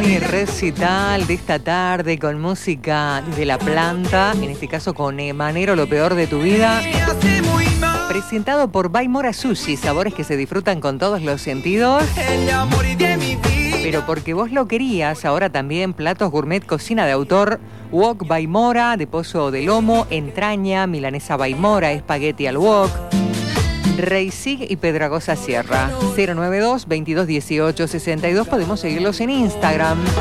mini recital de esta tarde con música de La Planta, en este caso con Manero, Lo Peor de Tu Vida. Presentado por Baimora Sushi, sabores que se disfrutan con todos los sentidos. Pero porque vos lo querías, ahora también platos gourmet, cocina de autor, wok Baimora, de pollo de lomo, entraña, milanesa Baimora, espagueti al wok. Reisig y Pedragosa Sierra. 092-2218-62. Podemos seguirlos en Instagram.